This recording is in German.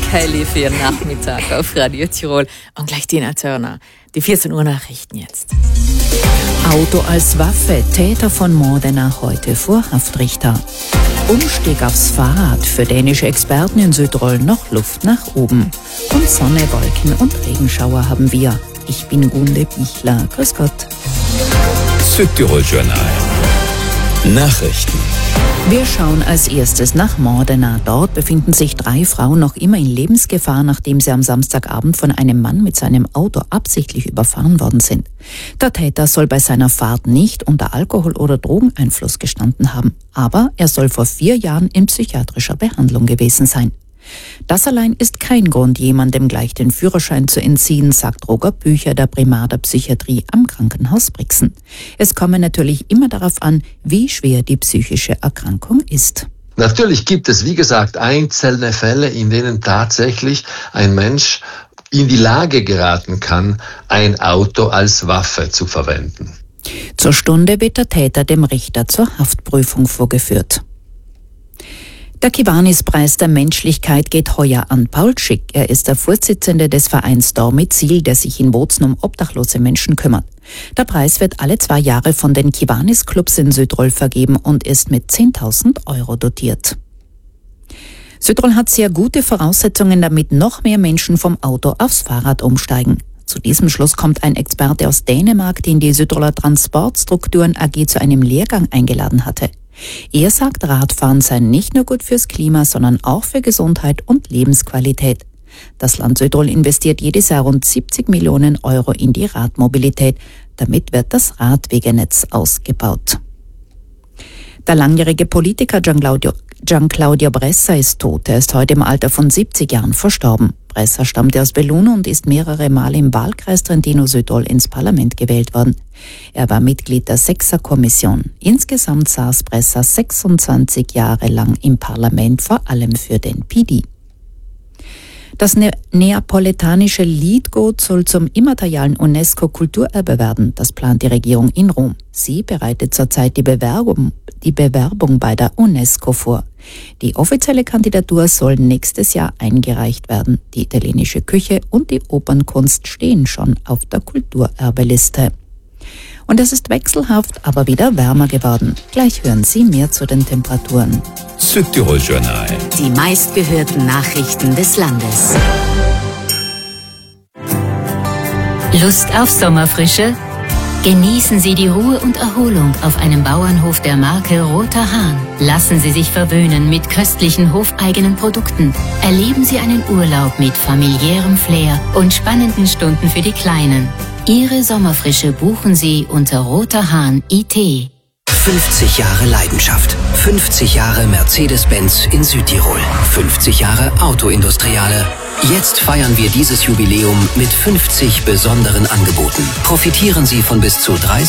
Kelly für Ihren Nachmittag auf Radio Tirol. Und gleich Tina Turner. Die 14 Uhr Nachrichten jetzt. Auto als Waffe. Täter von Modena heute vor Haftrichter. Umstieg aufs Fahrrad. Für dänische Experten in Südtirol noch Luft nach oben. Und Sonne, Wolken und Regenschauer haben wir. Ich bin Gunde Bichler. Grüß Gott. Südtirol Journal. Nachrichten. Wir schauen als erstes nach Modena. Dort befinden sich 3 Frauen noch immer in Lebensgefahr, nachdem sie am Samstagabend von einem Mann mit seinem Auto absichtlich überfahren worden sind. Der Täter soll bei seiner Fahrt nicht unter Alkohol- oder Drogeneinfluss gestanden haben, aber er soll vor 4 Jahren in psychiatrischer Behandlung gewesen sein. Das allein ist kein Grund, jemandem gleich den Führerschein zu entziehen, sagt Roger Bücher, der Primar der Psychiatrie am Krankenhaus Brixen. Es komme natürlich immer darauf an, wie schwer die psychische Erkrankung ist. Natürlich gibt es, wie gesagt, einzelne Fälle, in denen tatsächlich ein Mensch in die Lage geraten kann, ein Auto als Waffe zu verwenden. Zur Stunde wird der Täter dem Richter zur Haftprüfung vorgeführt. Der Kiwanis-Preis der Menschlichkeit geht heuer an Paul Schick. Er ist der Vorsitzende des Vereins Dormizil, der sich in Bozen um obdachlose Menschen kümmert. Der Preis wird alle 2 Jahre von den Kiwanis-Clubs in Südtirol vergeben und ist mit 10.000 € dotiert. Südtirol hat sehr gute Voraussetzungen, damit noch mehr Menschen vom Auto aufs Fahrrad umsteigen. Zu diesem Schluss kommt ein Experte aus Dänemark, den die Südtiroler Transportstrukturen AG zu einem Lehrgang eingeladen hatte. Er sagt, Radfahren sei nicht nur gut fürs Klima, sondern auch für Gesundheit und Lebensqualität. Das Land Südtirol investiert jedes Jahr rund 70 Millionen € in die Radmobilität. Damit wird das Radwegenetz ausgebaut. Der langjährige Politiker Gianclaudio Bressa ist tot. Er ist heute im Alter von 70 Jahren verstorben. Bressa stammte aus Belluno und ist mehrere Male im Wahlkreis Trentino-Südtirol ins Parlament gewählt worden. Er war Mitglied der 6er Kommission. Insgesamt saß Bressa 26 Jahre lang im Parlament, vor allem für den PD. Das neapolitanische Liedgut soll zum immaterialen UNESCO-Kulturerbe werden. Das plant die Regierung in Rom. Sie bereitet zurzeit die Bewerbung bei der UNESCO vor. Die offizielle Kandidatur soll nächstes Jahr eingereicht werden. Die italienische Küche und die Opernkunst stehen schon auf der Kulturerbeliste. Und es ist wechselhaft, aber wieder wärmer geworden. Gleich hören Sie mehr zu den Temperaturen. Südtirol Journal. Die meistgehörten Nachrichten des Landes. Lust auf Sommerfrische? Genießen Sie die Ruhe und Erholung auf einem Bauernhof der Marke Roter Hahn. Lassen Sie sich verwöhnen mit köstlichen hofeigenen Produkten. Erleben Sie einen Urlaub mit familiärem Flair und spannenden Stunden für die Kleinen. Ihre Sommerfrische buchen Sie unter Roter Hahn IT. 50 Jahre Leidenschaft, 50 Jahre Mercedes-Benz in Südtirol, 50 Jahre Autoindustriale. Jetzt feiern wir dieses Jubiläum mit 50 besonderen Angeboten. Profitieren Sie von bis zu 30